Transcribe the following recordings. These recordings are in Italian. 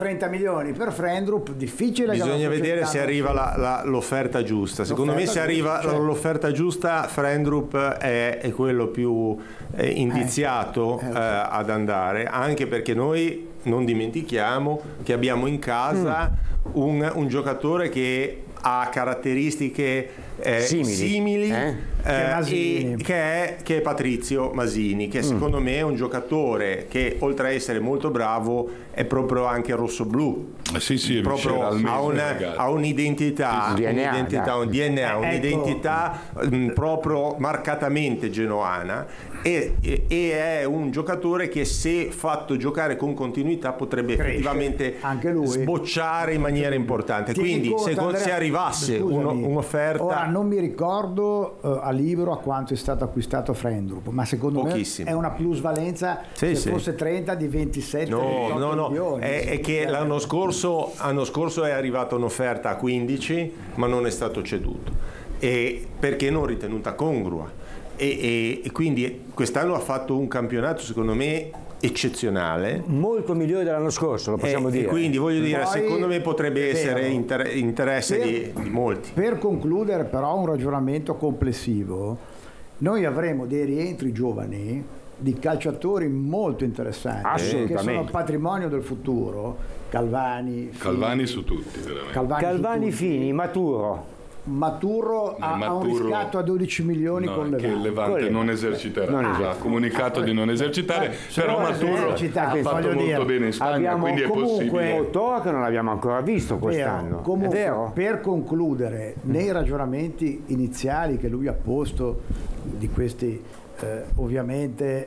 30 milioni per Frendrup, difficile. Bisogna vedere se arriva l'offerta giusta. Secondo me, se arriva l'offerta giusta, Frendrup è quello più indiziato ad andare, anche perché noi non dimentichiamo che abbiamo in casa un giocatore che ha caratteristiche simili che è Patrizio Masini, che secondo me è un giocatore che, oltre a essere molto bravo, è proprio anche rossoblu. Sì, proprio ha un'identità, un'identità proprio marcatamente genoana, e è un giocatore che, se fatto giocare con continuità, potrebbe effettivamente anche lui sbocciare in maniera importante. Quindi se arrivasse un'offerta, ora non mi ricordo a libro a quanto è stato acquistato Frendrup, ma secondo me è una plusvalenza, se fosse 30 di 27 milioni. È che l'anno scorso è arrivata un'offerta a 15, ma non è stato ceduto, e perché non ritenuta congrua, e quindi quest'anno ha fatto un campionato secondo me eccezionale, molto migliore dell'anno scorso, lo possiamo dire. Quindi voglio dire, secondo me potrebbe essere interesse di molti. Per concludere però un ragionamento complessivo, noi avremo dei rientri giovani di calciatori molto interessanti, che sono patrimonio del futuro. Calvani su tutti, veramente. Calvani, Fini, Maturo ha un riscatto a 12 milioni con Levante. Che il Levante non eserciterà, ha comunicato di non esercitare, però Maturo ha fatto molto bene in Spagna, quindi è possibile. Otoa che non abbiamo ancora visto quest'anno. Comunque, è vero? Per concludere, nei ragionamenti iniziali che lui ha posto di questi ovviamente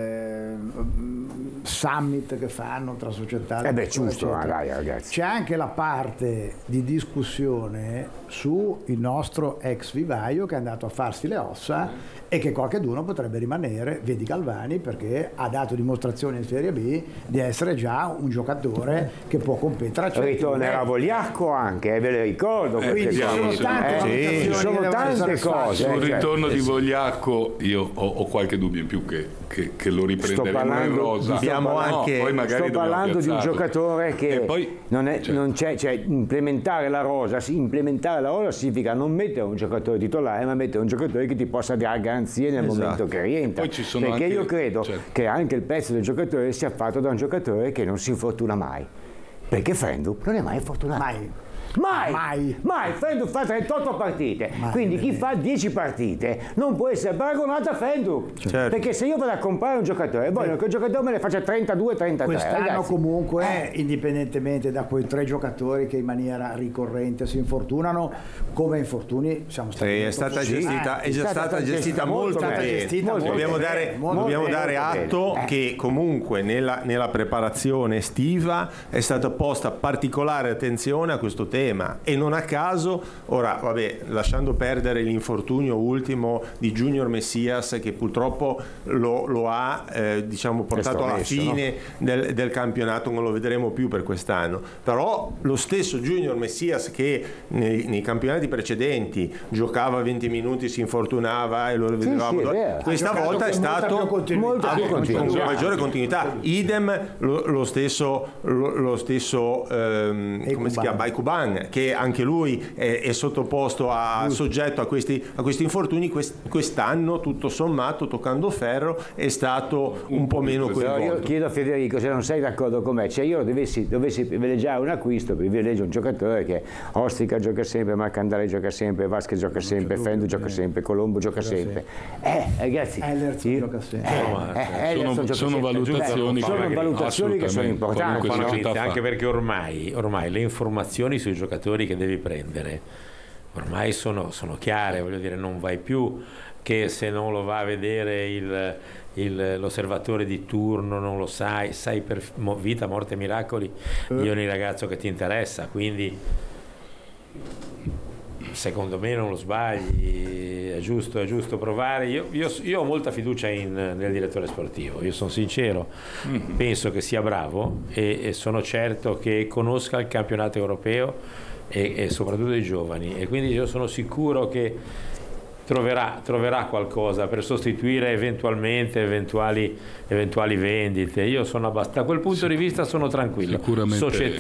summit che fanno tra società, ragazzi, c'è anche la parte di discussione su il nostro ex vivaio che è andato a farsi le ossa e che qualcheduno potrebbe rimanere, vedi Galvani, perché ha dato dimostrazione in Serie B di essere già un giocatore che può competere a certi ritornerà Vogliacco anche, ve le ricordo, quindi ci sono tante cose. Sul ritorno di Vogliacco io ho qualche dubbio in più che lo riprenderemo in rosa. Sto parlando di un giocatore che poi, non c'è, cioè implementare la rosa significa non mettere un giocatore titolare, ma mettere un giocatore che ti possa dare garanzie nel momento che rientra. Perché io credo che anche il pezzo del giocatore sia fatto da un giocatore che non si infortuna mai, perché Frendrup non è mai infortunato. Mai. Frendrup fa 38 partite, quindi chi fa 10 partite non può essere paragonato a Frendrup, perché se io vado a comprare un giocatore voglio che il giocatore me ne faccia 32-33. Quest'anno ragazzi, comunque indipendentemente da quei 3 giocatori che in maniera ricorrente si infortunano, come infortuni siamo stati è stata gestita molto bene. Dobbiamo dare atto che comunque nella preparazione estiva è stata posta particolare attenzione a questo tema, e non a caso, ora lasciando perdere l'infortunio ultimo di Junior Messias, che purtroppo lo ha portato alla fine del campionato, non lo vedremo più per quest'anno, però lo stesso Junior Messias che nei campionati precedenti giocava 20 minuti, si infortunava e lo rivedevamo, questa volta è stato con maggiore continuità. Idem lo stesso come si chiama, Ekuban, che anche lui è sottoposto soggetto a questi infortuni. Quest'anno, tutto sommato, toccando ferro, è stato un po' meno coinvolto. Io chiedo a Federico se non sei d'accordo con me, cioè io dovessi privilegiare un acquisto, privilegio un giocatore che Ostica gioca sempre, Marcandale gioca sempre, Vasquez gioca sempre, Fendu gioca sempre, Colombo gioca sempre, ragazzi, gioca sempre. Sono valutazioni che sono importanti, anche perché ormai le informazioni sui giocatori che devi prendere ormai sono chiare, voglio dire, non vai più che se non lo va a vedere l'osservatore di turno, non lo sai per vita, morte e miracoli di ogni ragazzo che ti interessa, quindi secondo me non lo sbagli, è giusto provare. Io ho molta fiducia nel direttore sportivo, io sono sincero, penso che sia bravo e sono certo che conosca il campionato europeo e soprattutto i giovani, e quindi io sono sicuro che troverà qualcosa per sostituire eventualmente eventuali vendite. Io sono da quel punto di vista sono tranquillo. Sicuramente